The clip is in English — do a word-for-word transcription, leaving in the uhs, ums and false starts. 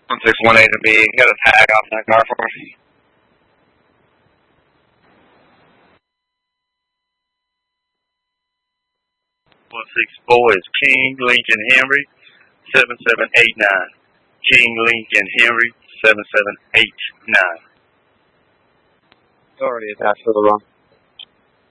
one six one eight to be. Got a tag off that car for me. one six four is King Lincoln Henry, seven seven eight nine. King Lincoln Henry, seven seven eight nine. Already attached to the run.